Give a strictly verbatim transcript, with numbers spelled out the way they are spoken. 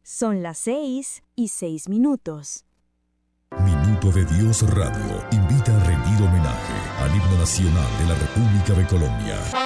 Son las seis y seis minutos. Minuto de Dios Radio invita a rendir homenaje al himno nacional de la República de Colombia.